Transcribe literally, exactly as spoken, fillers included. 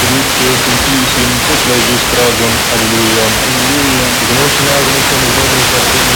Ricche, Santissimo, te plesi, Stragon, Alleluia. Alleluia. Riconosci, Nato, non siamo giovani,